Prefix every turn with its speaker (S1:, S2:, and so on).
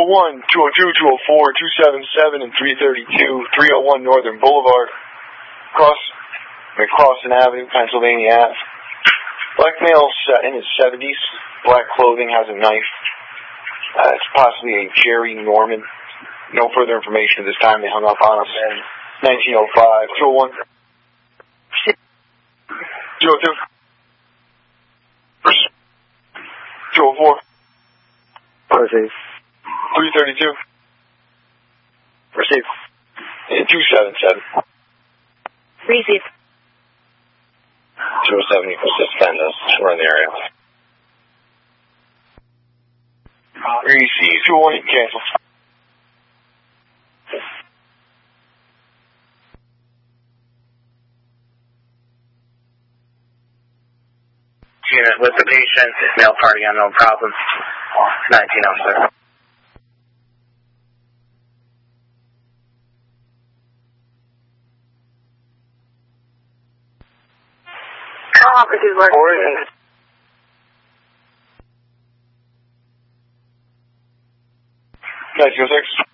S1: 201, 202, 204, 277, and 332, 301 Northern Boulevard, Crossing Avenue, Pennsylvania Ave. Black male in his 70s, black clothing, has a knife. It's possibly a Jerry Norman. No further information at this time. They hung up on us. 1905, 201, 202, 204.
S2: Receive.
S1: 332.
S2: Receive.
S1: And 277.
S3: Receive.
S2: 207, you can suspend us. We're in the area.
S1: Receive. 201, you can cancel.
S2: Unit with the patient, male party unknown problem, 1906.
S3: Operative work.
S1: 1906.